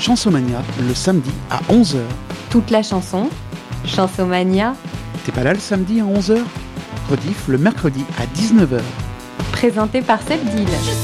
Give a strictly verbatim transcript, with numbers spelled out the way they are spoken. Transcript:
Chansomania le samedi à onze heures. Toute la chanson, Chansomania. T'es pas là le samedi à onze heures? Rediff le mercredi à dix-neuf heures. Présenté par Sebdil.